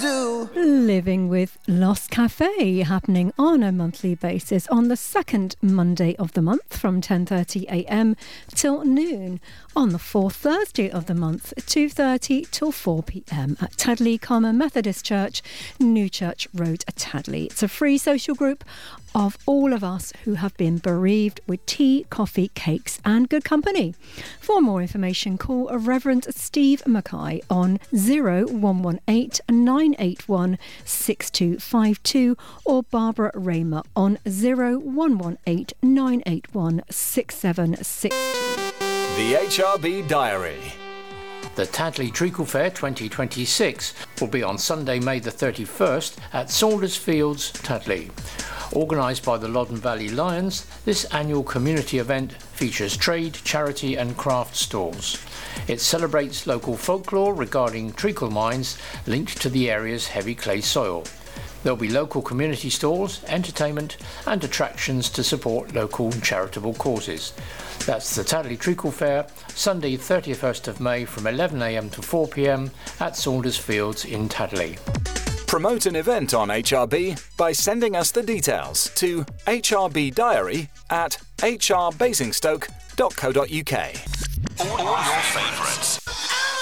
do. Living with Lost Cafe, happening on a monthly basis on the second Monday of the month from 10:30am till noon. On the fourth Thursday of the month, 2:30 till 4pm at Tadley Common Methodist Church, New Church Road, Tadley. It's a free social group of all of us who have been bereaved, with tea, coffee, cakes and good company. For more information, call Reverend Steve Mackay on 0118 981 6252 or Barbara Raymer on 0118 981 6762. The HRB Diary. The Tadley Treacle Fair 2026 will be on Sunday, May the 31st at Saunders Fields, Tadley. Organised by the Loddon Valley Lions, this annual community event features trade, charity and craft stalls. It celebrates local folklore regarding treacle mines linked to the area's heavy clay soil. There'll be local community stalls, entertainment and attractions to support local charitable causes. That's the Tadley Treacle Fair, Sunday 31st of May from 11am to 4pm at Saunders Fields in Tadley. Promote an event on HRB by sending us the details to hrbdiary@hrbasingstoke.co.uk. All your favourites.